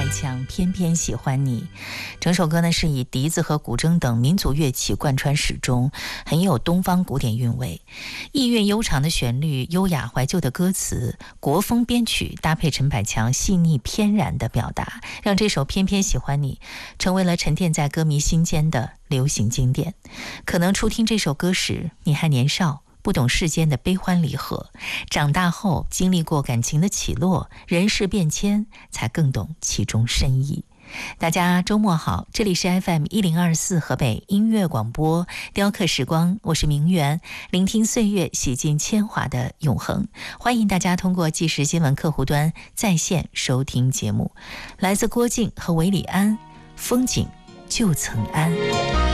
百强偏偏喜欢你。整首歌呢是以笛子和古筝等民族乐器贯穿始终，很有东方古典韵味。意韵悠长的旋律，优雅怀旧的歌词，国风编曲搭配陈百强细腻偏然的表达，让这首偏偏喜欢你成为了沉淀在歌迷心间的流行经典。可能初听这首歌时你还年少，不懂世间的悲欢离合，长大后经历过感情的起落，人事变迁，才更懂其中深意。大家周末好，这里是 FM1024 河北音乐广播雕刻时光，我是明媛，聆听岁月，洗尽铅华的永恒。欢迎大家通过即时新闻客户端在线收听节目。来自郭靖和韦礼安，风景就曾谙。